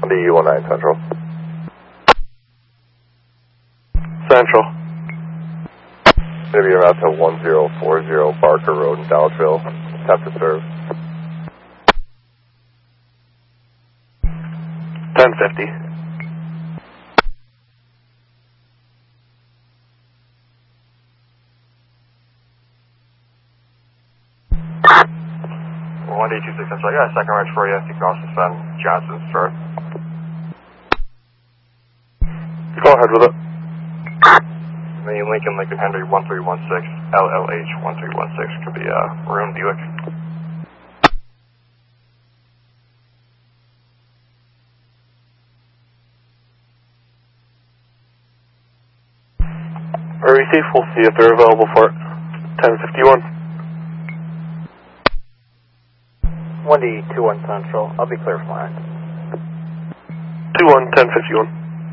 D19 Central. Central. Maybe you're out to 1040 Barker Road in Dallasville. Have to serve. 1050. Well, 1D26 Central. I got a second range for you. You can also send Johnson's for. Go ahead with it. Lincoln Henry 1316, LLH 1316 could be Maroon Buick. Receive, we'll see if they're available for it. 1051. 1D21 Central, I'll be clear for mine. 21, 1051.